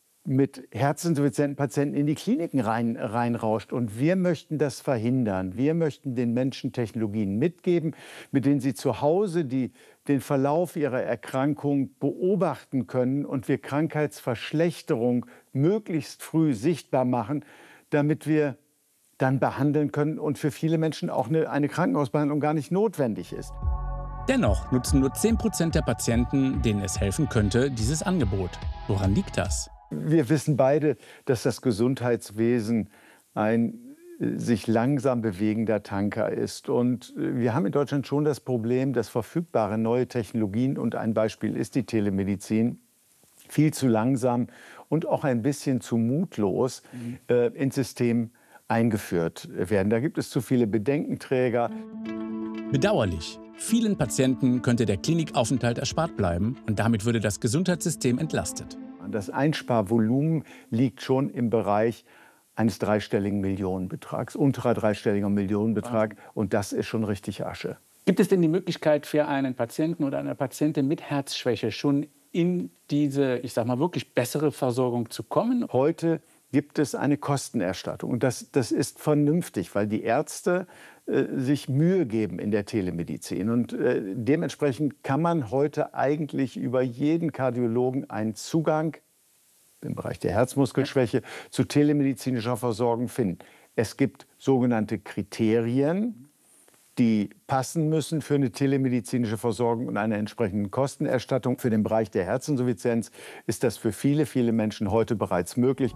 mit herzinsuffizienten Patienten in die Kliniken reinrauscht. Und wir möchten das verhindern. Wir möchten den Menschen Technologien mitgeben, mit denen sie zu Hause den Verlauf ihrer Erkrankung beobachten können und wir Krankheitsverschlechterung möglichst früh sichtbar machen, damit wir dann behandeln können und für viele Menschen auch eine Krankenhausbehandlung gar nicht notwendig ist. Dennoch nutzen nur 10% der Patienten, denen es helfen könnte, dieses Angebot. Woran liegt das? Wir wissen beide, dass das Gesundheitswesen ein sich langsam bewegender Tanker ist. Und wir haben in Deutschland schon das Problem, dass verfügbare neue Technologien, und ein Beispiel ist die Telemedizin, viel zu langsam und auch ein bisschen zu mutlos ins System eingeführt werden. Da gibt es zu viele Bedenkenträger. Bedauerlich. Vielen Patienten könnte der Klinikaufenthalt erspart bleiben und damit würde das Gesundheitssystem entlastet. Das Einsparvolumen liegt schon im Bereich eines dreistelligen Millionenbetrags, unterer dreistelliger Millionenbetrag. Und das ist schon richtig Asche. Gibt es denn die Möglichkeit für einen Patienten oder eine Patientin mit Herzschwäche schon in diese, ich sag mal, wirklich bessere Versorgung zu kommen? Heute gibt es eine Kostenerstattung. Und das ist vernünftig, weil die Ärzte sich Mühe geben in der Telemedizin. Und dementsprechend kann man heute eigentlich über jeden Kardiologen einen Zugang im Bereich der Herzmuskelschwäche zu telemedizinischer Versorgung finden. Es gibt sogenannte Kriterien, die passen müssen für eine telemedizinische Versorgung und eine entsprechende Kostenerstattung. Für den Bereich der Herzinsuffizienz ist das für viele, viele Menschen heute bereits möglich.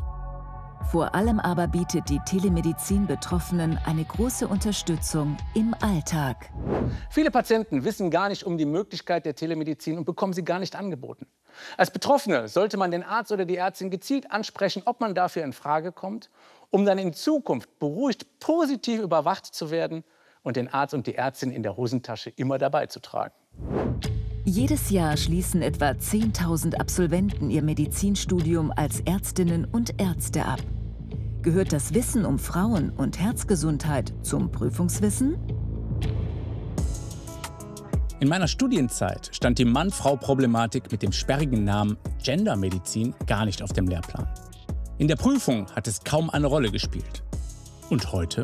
Vor allem aber bietet die Telemedizin Betroffenen eine große Unterstützung im Alltag. Viele Patienten wissen gar nicht um die Möglichkeit der Telemedizin und bekommen sie gar nicht angeboten. Als Betroffene sollte man den Arzt oder die Ärztin gezielt ansprechen, ob man dafür in Frage kommt, um dann in Zukunft beruhigt positiv überwacht zu werden und den Arzt und die Ärztin in der Hosentasche immer dabei zu tragen. Jedes Jahr schließen etwa 10.000 Absolventen ihr Medizinstudium als Ärztinnen und Ärzte ab. Gehört das Wissen um Frauen- und Herzgesundheit zum Prüfungswissen? In meiner Studienzeit stand die Mann-Frau-Problematik mit dem sperrigen Namen Gendermedizin gar nicht auf dem Lehrplan. In der Prüfung hat es kaum eine Rolle gespielt. Und heute?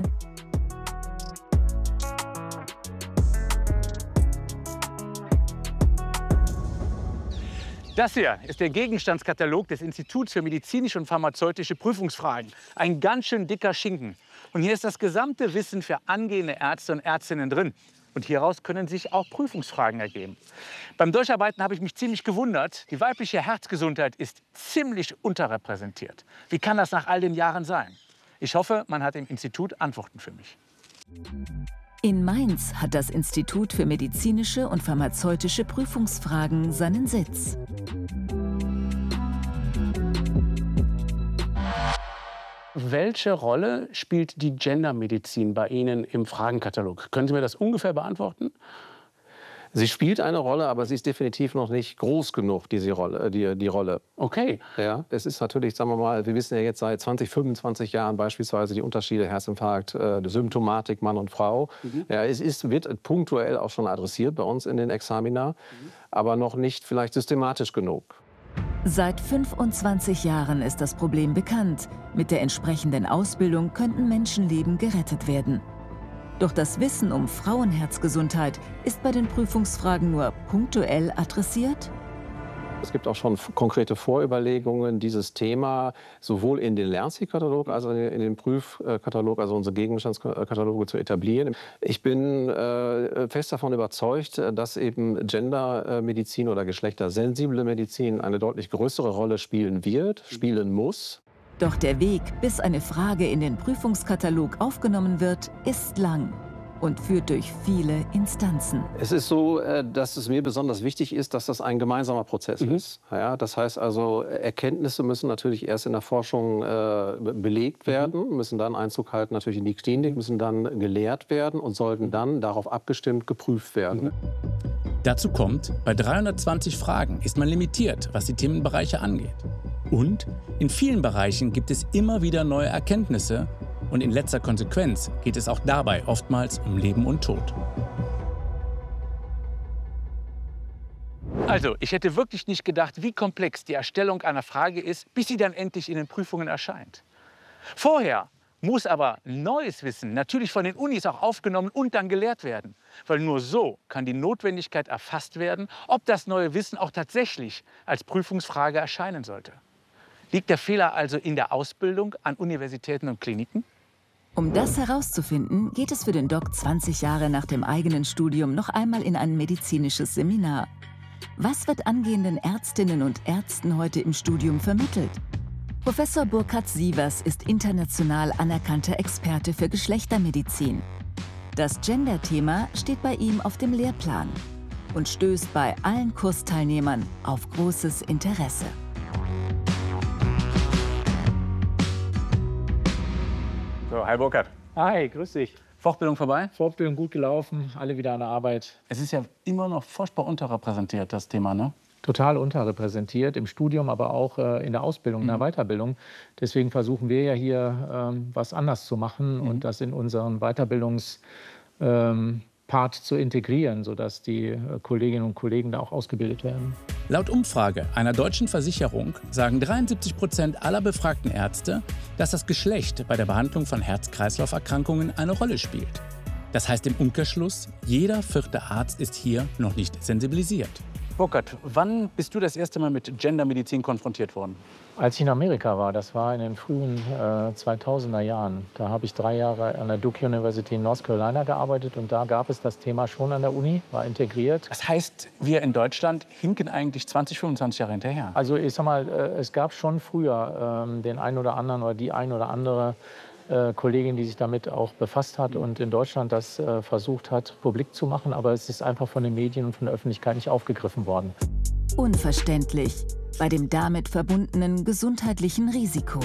Das hier ist der Gegenstandskatalog des Instituts für medizinische und pharmazeutische Prüfungsfragen. Ein ganz schön dicker Schinken. Und hier ist das gesamte Wissen für angehende Ärzte und Ärztinnen drin. Und hieraus können sich auch Prüfungsfragen ergeben. Beim Durcharbeiten habe ich mich ziemlich gewundert. Die weibliche Herzgesundheit ist ziemlich unterrepräsentiert. Wie kann das nach all den Jahren sein? Ich hoffe, man hat im Institut Antworten für mich. In Mainz hat das Institut für medizinische und pharmazeutische Prüfungsfragen seinen Sitz. Welche Rolle spielt die Gendermedizin bei Ihnen im Fragenkatalog? Können Sie mir das ungefähr beantworten? Sie spielt eine Rolle, aber sie ist definitiv noch nicht groß genug, die Rolle. Okay. Ja, es ist natürlich, sagen wir mal, wir wissen ja jetzt seit 20, 25 Jahren beispielsweise die Unterschiede Herzinfarkt, Symptomatik Mann und Frau. Ja, wird punktuell auch schon adressiert bei uns in den Examina, aber noch nicht vielleicht systematisch genug. Seit 25 Jahren ist das Problem bekannt. Mit der entsprechenden Ausbildung könnten Menschenleben gerettet werden. Doch das Wissen um Frauenherzgesundheit ist bei den Prüfungsfragen nur punktuell adressiert? Es gibt auch schon konkrete Vorüberlegungen, dieses Thema sowohl in den Lernzielkatalog als auch in den Prüfkatalog, also unsere Gegenstandskataloge, zu etablieren. Ich bin fest davon überzeugt, dass eben Gendermedizin oder geschlechtersensible Medizin eine deutlich größere Rolle spielen wird, spielen muss. Doch der Weg, bis eine Frage in den Prüfungskatalog aufgenommen wird, ist lang und führt durch viele Instanzen. Es ist so, dass es mir besonders wichtig ist, dass das ein gemeinsamer Prozess ist. Ja, das heißt also, Erkenntnisse müssen natürlich erst in der Forschung belegt werden, müssen dann Einzug halten natürlich in die Klinik, müssen dann gelehrt werden und sollten dann darauf abgestimmt geprüft werden. Dazu kommt, bei 320 Fragen ist man limitiert, was die Themenbereiche angeht. Und in vielen Bereichen gibt es immer wieder neue Erkenntnisse. Und in letzter Konsequenz geht es auch dabei oftmals um Leben und Tod. Also, ich hätte wirklich nicht gedacht, wie komplex die Erstellung einer Frage ist, bis sie dann endlich in den Prüfungen erscheint. Vorher muss aber neues Wissen natürlich von den Unis auch aufgenommen und dann gelehrt werden. Weil nur so kann die Notwendigkeit erfasst werden, ob das neue Wissen auch tatsächlich als Prüfungsfrage erscheinen sollte. Liegt der Fehler also in der Ausbildung an Universitäten und Kliniken? Um das herauszufinden, geht es für den Doc 20 Jahre nach dem eigenen Studium noch einmal in ein medizinisches Seminar. Was wird angehenden Ärztinnen und Ärzten heute im Studium vermittelt? Professor Burkhard Sievers ist international anerkannter Experte für Geschlechtermedizin. Das Gender-Thema steht bei ihm auf dem Lehrplan und stößt bei allen Kursteilnehmern auf großes Interesse. So, hi Burkhard. Hi, grüß dich. Fortbildung vorbei? Fortbildung gut gelaufen, alle wieder an der Arbeit. Es ist ja immer noch furchtbar unterrepräsentiert, das Thema, ne? Total unterrepräsentiert, im Studium, aber auch in der Ausbildung, in der Weiterbildung. Deswegen versuchen wir ja hier was anders zu machen und das in unseren Weiterbildungspart zu integrieren, sodass die Kolleginnen und Kollegen da auch ausgebildet werden. Laut Umfrage einer deutschen Versicherung sagen 73% aller befragten Ärzte, dass das Geschlecht bei der Behandlung von Herz-Kreislauf-Erkrankungen eine Rolle spielt. Das heißt im Umkehrschluss, jeder 4. Arzt ist hier noch nicht sensibilisiert. Burkhard, wann bist du das erste Mal mit Gendermedizin konfrontiert worden? Als ich in Amerika war, das war in den frühen 2000er Jahren, da habe ich 3 Jahre an der Duke University in North Carolina gearbeitet und da gab es das Thema schon an der Uni, war integriert. Das heißt, wir in Deutschland hinken eigentlich 20, 25 Jahre hinterher. Also ich sag mal, es gab schon früher den einen oder anderen oder die ein oder andere Kollegin, die sich damit auch befasst hat und in Deutschland das versucht hat, publik zu machen. Aber es ist einfach von den Medien und von der Öffentlichkeit nicht aufgegriffen worden. Unverständlich bei dem damit verbundenen gesundheitlichen Risiko.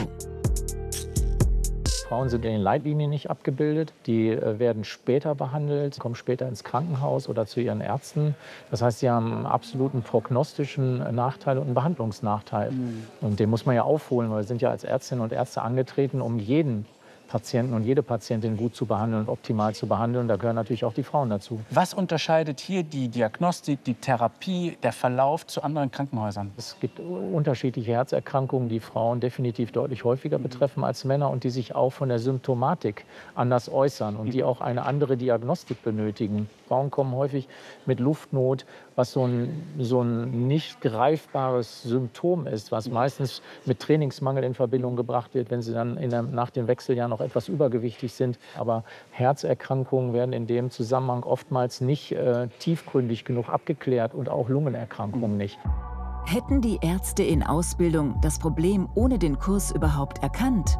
Frauen sind in den Leitlinien nicht abgebildet. Die werden später behandelt, kommen später ins Krankenhaus oder zu ihren Ärzten. Das heißt, sie haben einen absoluten prognostischen Nachteil und einen Behandlungsnachteil. Und den muss man ja aufholen, weil wir sind ja als Ärztinnen und Ärzte angetreten, um jeden Patienten und jede Patientin gut zu behandeln und optimal zu behandeln. Da gehören natürlich auch die Frauen dazu. Was unterscheidet hier die Diagnostik, die Therapie, der Verlauf zu anderen Krankenhäusern? Es gibt unterschiedliche Herzerkrankungen, die Frauen definitiv deutlich häufiger betreffen als Männer und die sich auch von der Symptomatik anders äußern und die auch eine andere Diagnostik benötigen. Frauen kommen häufig mit Luftnot, was so ein nicht greifbares Symptom ist, was meistens mit Trainingsmangel in Verbindung gebracht wird, wenn sie dann nach den Wechseljahren noch etwas übergewichtig sind. Aber Herzerkrankungen werden in dem Zusammenhang oftmals nicht tiefgründig genug abgeklärt und auch Lungenerkrankungen nicht. Hätten die Ärzte in Ausbildung das Problem ohne den Kurs überhaupt erkannt?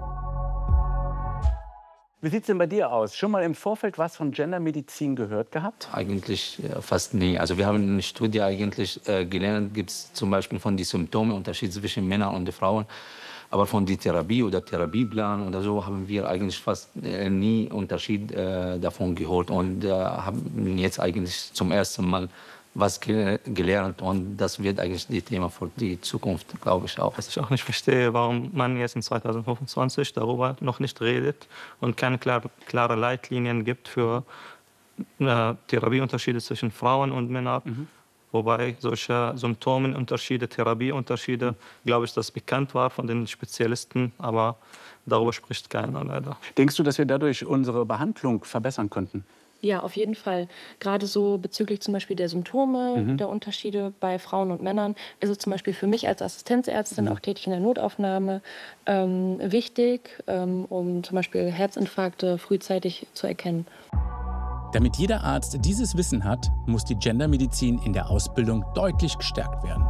Wie sieht es denn bei dir aus? Schon mal im Vorfeld was von Gendermedizin gehört gehabt? Eigentlich fast nie. Also wir haben eine Studie eigentlich gelernt, gibt es zum Beispiel von den Symptomen Unterschied zwischen Männern und Frauen. Aber von der Therapie oder Therapieplan oder so haben wir eigentlich fast nie Unterschied davon gehört. Und haben jetzt eigentlich zum ersten Mal was gelernt. Und das wird eigentlich das Thema für die Zukunft, glaube ich auch. Was ich auch nicht verstehe, warum man jetzt in 2025 darüber noch nicht redet und keine klare Leitlinien gibt für Therapieunterschiede zwischen Frauen und Männern. Wobei solche Symptomenunterschiede, Therapieunterschiede, glaube ich, das bekannt war von den Spezialisten, aber darüber spricht keiner leider. Denkst du, dass wir dadurch unsere Behandlung verbessern könnten? Ja, auf jeden Fall. Gerade so bezüglich zum Beispiel der Symptome, der Unterschiede bei Frauen und Männern, ist es zum Beispiel für mich als Assistenzärztin, auch tätig in der Notaufnahme, wichtig, um zum Beispiel Herzinfarkte frühzeitig zu erkennen. Damit jeder Arzt dieses Wissen hat, muss die Gendermedizin in der Ausbildung deutlich gestärkt werden.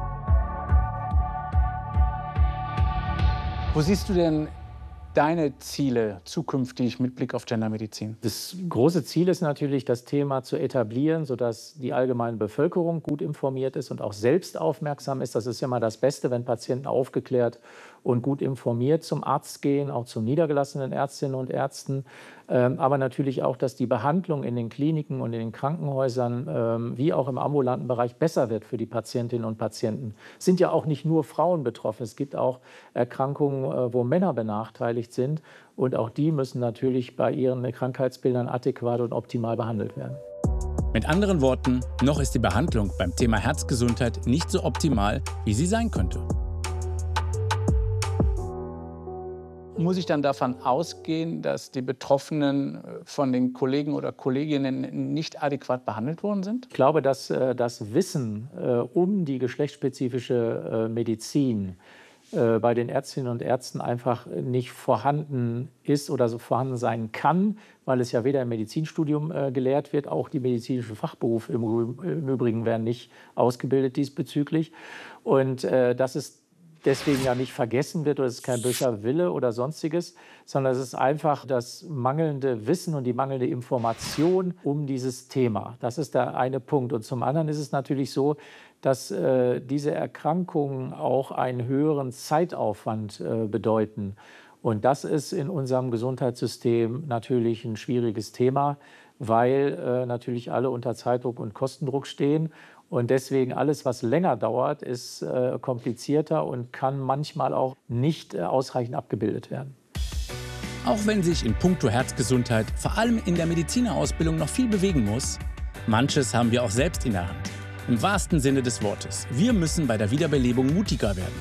Wo siehst du denn deine Ziele zukünftig mit Blick auf Gendermedizin? Das große Ziel ist natürlich, das Thema zu etablieren, sodass die allgemeine Bevölkerung gut informiert ist und auch selbst aufmerksam ist. Das ist ja immer das Beste, wenn Patienten aufgeklärt und gut informiert zum Arzt gehen, auch zu niedergelassenen Ärztinnen und Ärzten. Aber natürlich auch, dass die Behandlung in den Kliniken und in den Krankenhäusern wie auch im ambulanten Bereich besser wird für die Patientinnen und Patienten. Es sind ja auch nicht nur Frauen betroffen. Es gibt auch Erkrankungen, wo Männer benachteiligt sind. Und auch die müssen natürlich bei ihren Krankheitsbildern adäquat und optimal behandelt werden. Mit anderen Worten, noch ist die Behandlung beim Thema Herzgesundheit nicht so optimal, wie sie sein könnte. Muss ich dann davon ausgehen, dass die Betroffenen von den Kollegen oder Kolleginnen nicht adäquat behandelt worden sind? Ich glaube, dass das Wissen um die geschlechtsspezifische Medizin bei den Ärztinnen und Ärzten einfach nicht vorhanden ist oder so vorhanden sein kann, weil es ja weder im Medizinstudium gelehrt wird, auch die medizinischen Fachberufe im Übrigen werden nicht ausgebildet diesbezüglich. Und das ist deswegen ja nicht vergessen wird, oder es ist kein böser Wille oder Sonstiges, sondern es ist einfach das mangelnde Wissen und die mangelnde Information um dieses Thema. Das ist der eine Punkt. Und zum anderen ist es natürlich so, dass diese Erkrankungen auch einen höheren Zeitaufwand bedeuten. Und das ist in unserem Gesundheitssystem natürlich ein schwieriges Thema, weil natürlich alle unter Zeitdruck und Kostendruck stehen. Und deswegen alles, was länger dauert, ist komplizierter und kann manchmal auch nicht ausreichend abgebildet werden. Auch wenn sich in puncto Herzgesundheit vor allem in der Medizinerausbildung noch viel bewegen muss, manches haben wir auch selbst in der Hand. Im wahrsten Sinne des Wortes. Wir müssen bei der Wiederbelebung mutiger werden.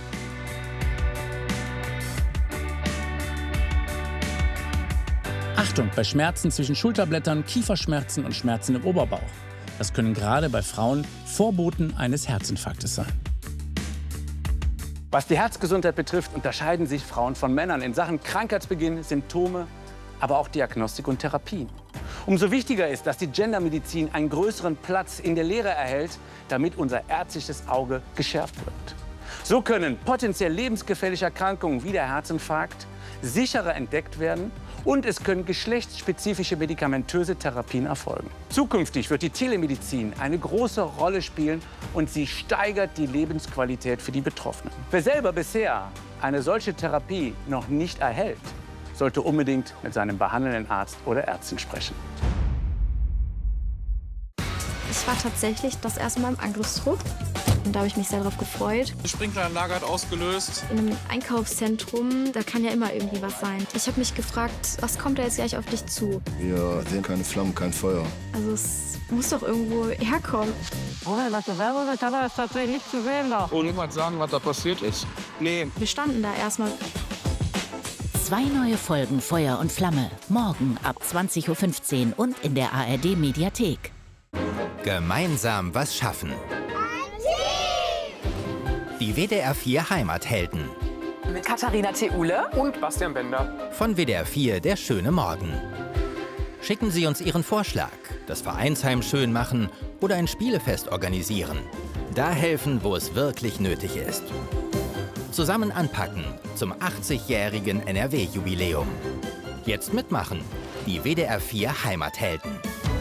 Achtung bei Schmerzen zwischen Schulterblättern, Kieferschmerzen und Schmerzen im Oberbauch. Das können gerade bei Frauen Vorboten eines Herzinfarktes sein. Was die Herzgesundheit betrifft, unterscheiden sich Frauen von Männern in Sachen Krankheitsbeginn, Symptome, aber auch Diagnostik und Therapien. Umso wichtiger ist, dass die Gendermedizin einen größeren Platz in der Lehre erhält, damit unser ärztliches Auge geschärft wird. So können potenziell lebensgefährliche Erkrankungen wie der Herzinfarkt sicherer entdeckt werden und es können geschlechtsspezifische medikamentöse Therapien erfolgen. Zukünftig wird die Telemedizin eine große Rolle spielen und sie steigert die Lebensqualität für die Betroffenen. Wer selber bisher eine solche Therapie noch nicht erhält, sollte unbedingt mit seinem behandelnden Arzt oder Ärztin sprechen. Ich war tatsächlich das erste Mal im Angriffsdruck. Und da habe ich mich sehr darauf gefreut. Die Sprinkleranlage hat ausgelöst. In einem Einkaufszentrum, da kann ja immer irgendwie was sein. Ich habe mich gefragt, was kommt da jetzt gleich auf dich zu? Wir sehen keine Flammen, kein Feuer. Also es muss doch irgendwo herkommen. Was ist tatsächlich nicht zu sehen da. Und niemand sagen, was da passiert ist. Nee. Wir standen da erstmal. 2 neue Folgen Feuer und Flamme. Morgen ab 20:15 Uhr und in der ARD-Mediathek. Gemeinsam was schaffen. Die WDR 4 Heimathelden. Mit Katharina Theule und Bastian Bender. Von WDR 4 Der schöne Morgen. Schicken Sie uns Ihren Vorschlag, das Vereinsheim schön machen oder ein Spielefest organisieren. Da helfen, wo es wirklich nötig ist. Zusammen anpacken zum 80-jährigen NRW-Jubiläum. Jetzt mitmachen. Die WDR 4 Heimathelden.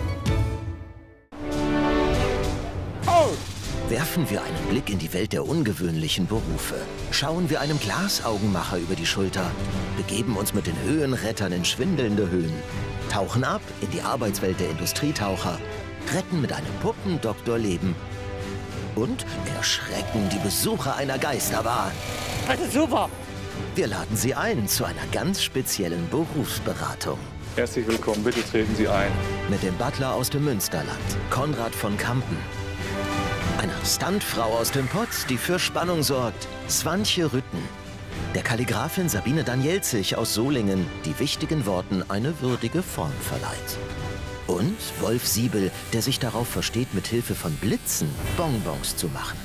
Werfen wir einen Blick in die Welt der ungewöhnlichen Berufe. Schauen wir einem Glasaugenmacher über die Schulter. Begeben uns mit den Höhenrettern in schwindelnde Höhen. Tauchen ab in die Arbeitswelt der Industrietaucher. Retten mit einem Puppendoktor Leben. Und erschrecken die Besucher einer Geisterbahn. Das ist super! Wir laden Sie ein zu einer ganz speziellen Berufsberatung. Herzlich willkommen, bitte treten Sie ein. Mit dem Butler aus dem Münsterland, Konrad von Kampen. Eine Stuntfrau aus dem Pott, die für Spannung sorgt. Swantje Rütten. Der Kalligraphin Sabine Danielzig aus Solingen, die wichtigen Worten eine würdige Form verleiht. Und Wolf Siebel, der sich darauf versteht, mit Hilfe von Blitzen Bonbons zu machen.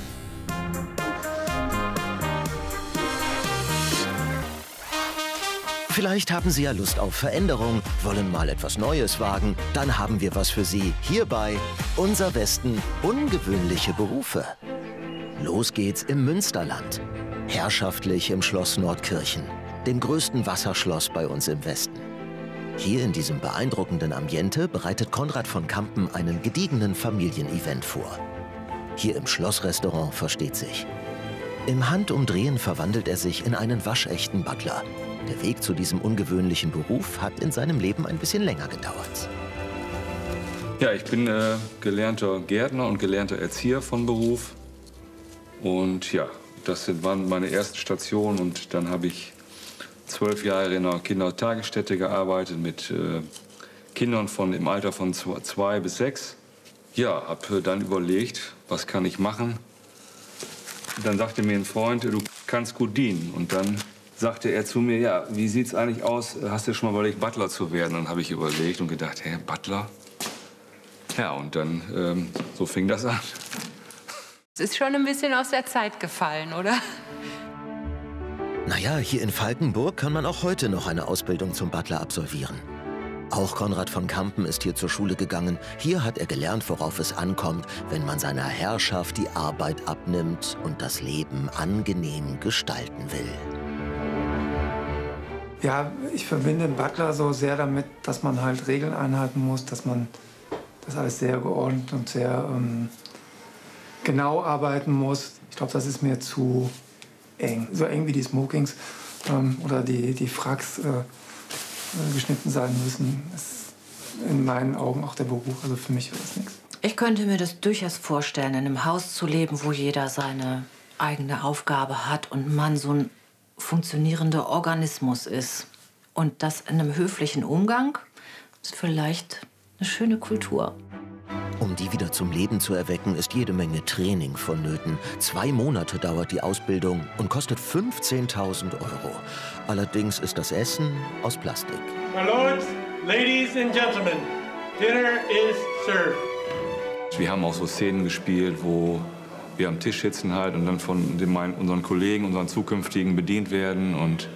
Vielleicht haben Sie ja Lust auf Veränderung, wollen mal etwas Neues wagen. Dann haben wir was für Sie hier bei Unser Westen – ungewöhnliche Berufe. Los geht's im Münsterland. Herrschaftlich im Schloss Nordkirchen, dem größten Wasserschloss bei uns im Westen. Hier in diesem beeindruckenden Ambiente bereitet Konrad von Kampen einen gediegenen Familienevent vor. Hier im Schlossrestaurant versteht sich. Im Handumdrehen verwandelt er sich in einen waschechten Butler. Der Weg zu diesem ungewöhnlichen Beruf hat in seinem Leben ein bisschen länger gedauert. Ja, ich bin gelernter Gärtner und gelernter Erzieher von Beruf. Und ja, das waren meine ersten Stationen. Und dann habe ich 12 Jahre in einer Kindertagesstätte gearbeitet mit Kindern im Alter von 2 bis 6. Ja, habe dann überlegt, was kann ich machen. Dann sagte mir ein Freund, du kannst gut dienen. Und dann sagte er zu mir, ja, wie sieht's eigentlich aus? Hast du schon mal überlegt, Butler zu werden? Und dann habe ich überlegt und gedacht, hä, Butler? Ja, und dann, so fing das an. Es ist schon ein bisschen aus der Zeit gefallen, oder? Naja, hier in Falkenburg kann man auch heute noch eine Ausbildung zum Butler absolvieren. Auch Konrad von Kampen ist hier zur Schule gegangen. Hier hat er gelernt, worauf es ankommt, wenn man seiner Herrschaft die Arbeit abnimmt und das Leben angenehm gestalten will. Ja, ich verbinde den Butler so sehr damit, dass man halt Regeln einhalten muss, dass man das alles sehr geordnet und sehr genau arbeiten muss. Ich glaube, das ist mir zu eng. So eng wie die Smokings oder die Fracks geschnitten sein müssen, ist in meinen Augen auch der Beruf. Also für mich wäre das nichts. Ich könnte mir das durchaus vorstellen, in einem Haus zu leben, wo jeder seine eigene Aufgabe hat und man so ein funktionierender Organismus ist. Und das in einem höflichen Umgang ist vielleicht eine schöne Kultur. Um die wieder zum Leben zu erwecken, ist jede Menge Training vonnöten. 2 Monate dauert die Ausbildung und kostet 15.000 €. Allerdings ist das Essen aus Plastik. My lords, ladies and gentlemen, dinner is served. Wir haben auch so Szenen gespielt, wo wir am Tisch sitzen halt und dann von unseren Kollegen, unseren zukünftigen bedient werden.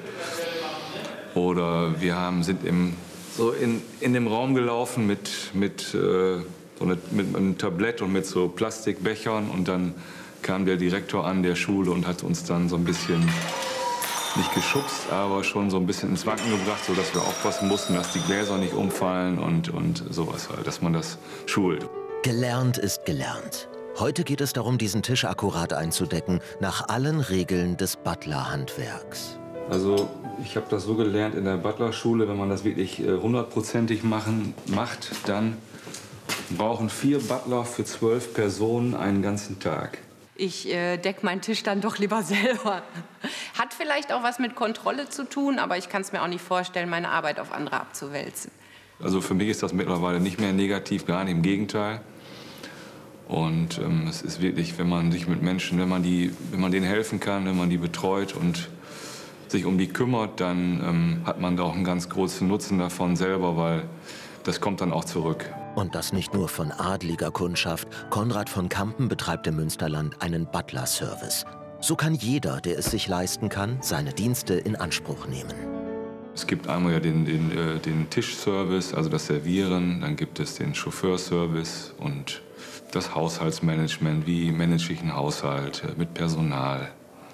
Oder wir sind in dem Raum gelaufen mit einem Tablett und mit so Plastikbechern. Und dann kam der Direktor an der Schule und hat uns dann so ein bisschen, nicht geschubst, aber schon so ein bisschen ins Wanken gebracht, sodass wir aufpassen mussten, dass die Gläser nicht umfallen und sowas halt, dass man das schult. Gelernt ist gelernt. Heute geht es darum, diesen Tisch akkurat einzudecken, nach allen Regeln des Butler-Handwerks. Also ich habe das so gelernt in der Butlerschule, wenn man das wirklich 100%ig macht, dann brauchen 4 Butler für 12 Personen einen ganzen Tag. Ich decke meinen Tisch dann doch lieber selber. Hat vielleicht auch was mit Kontrolle zu tun, aber ich kann es mir auch nicht vorstellen, meine Arbeit auf andere abzuwälzen. Also für mich ist das mittlerweile nicht mehr negativ, gar nicht, im Gegenteil. Und es ist wirklich, wenn man sich mit Menschen, wenn man denen helfen kann, wenn man die betreut und sich um die kümmert, dann hat man da auch einen ganz großen Nutzen davon selber, weil das kommt dann auch zurück. Und das nicht nur von adliger Kundschaft. Konrad von Kampen betreibt im Münsterland einen Butler-Service. So kann jeder, der es sich leisten kann, seine Dienste in Anspruch nehmen. Es gibt einmal ja den Tischservice, also das Servieren, dann gibt es den Chauffeurservice und das Haushaltsmanagement. Wie manage ich einen Haushalt mit Personal?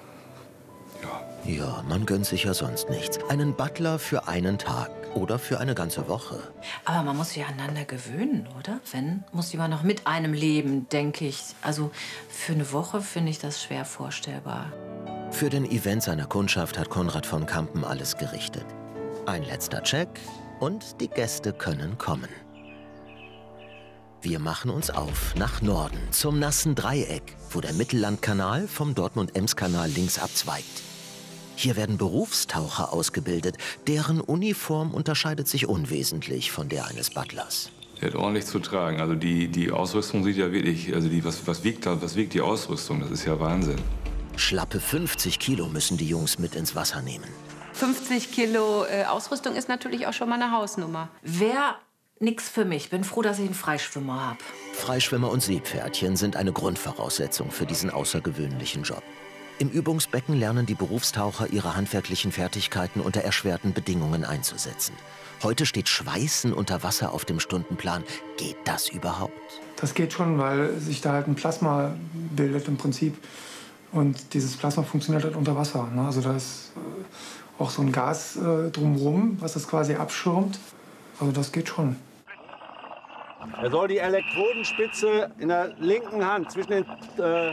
Ja, man gönnt sich ja sonst nichts. Einen Butler für einen Tag oder für eine ganze Woche. Aber man muss sich aneinander gewöhnen, oder? Muss jemand noch mit einem leben, denke ich. Also für eine Woche finde ich das schwer vorstellbar. Für den Event seiner Kundschaft hat Konrad von Kampen alles gerichtet. Ein letzter Check und die Gäste können kommen. Wir machen uns auf nach Norden, zum nassen Dreieck, wo der Mittellandkanal vom Dortmund-Ems-Kanal links abzweigt. Hier werden Berufstaucher ausgebildet. Deren Uniform unterscheidet sich unwesentlich von der eines Butlers. Der hat ordentlich zu tragen. Also die Ausrüstung sieht ja wirklich, also was wiegt die Ausrüstung? Das ist ja Wahnsinn. Schlappe 50 Kilo müssen die Jungs mit ins Wasser nehmen. 50 Kilo Ausrüstung ist natürlich auch schon mal eine Hausnummer. Wäre nix für mich. Bin froh, dass ich einen Freischwimmer habe. Freischwimmer und Seepferdchen sind eine Grundvoraussetzung für diesen außergewöhnlichen Job. Im Übungsbecken lernen die Berufstaucher ihre handwerklichen Fertigkeiten unter erschwerten Bedingungen einzusetzen. Heute steht Schweißen unter Wasser auf dem Stundenplan. Geht das überhaupt? Das geht schon, weil sich da halt ein Plasma bildet im Prinzip. Und dieses Plasma funktioniert halt unter Wasser. Ne? Also da ist auch so ein Gas drumherum, was das quasi abschirmt. Also das geht schon. Er soll die Elektrodenspitze in der linken Hand zwischen den